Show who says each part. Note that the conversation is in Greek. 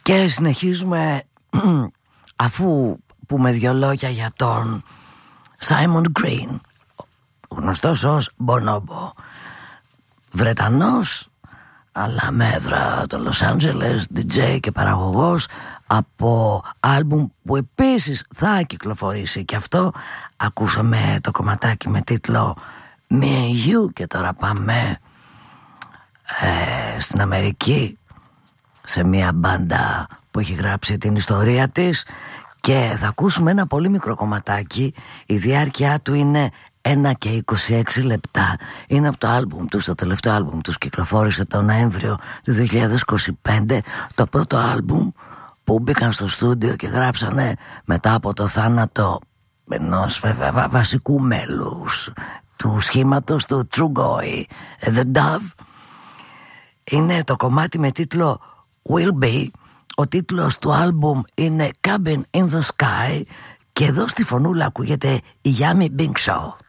Speaker 1: Και συνεχίζουμε αφού πούμε δυο λόγια για τον Simon Green, γνωστός ως Bonobo, Βρετανός αλλά με έδρα το Los Angeles, DJ και παραγωγός, από άλμπουμ που επίσης θα κυκλοφορήσει και αυτό. Ακούσαμε το κομματάκι με τίτλο Me and You και τώρα πάμε στην Αμερική, σε μια μπάντα που έχει γράψει την ιστορία της και θα ακούσουμε ένα πολύ μικρό κομματάκι. Η διάρκεια του είναι 1 και 26 λεπτά. Είναι από το άλμπουμ τους, το τελευταίο άλμπουμ τους, κυκλοφόρησε τον Νοέμβριο του 2025. Το πρώτο άλμπουμ που μπήκαν στο στούντιο και γράψανε μετά από το θάνατο ενός βασικού μέλους του σχήματος του Trugoy, The Dove. Είναι το κομμάτι με τίτλο Will Be. Ο τίτλος του άλμπουμ είναι Cabin in the Sky και εδώ στη φωνούλα ακούγεται η Yummy Bing Show.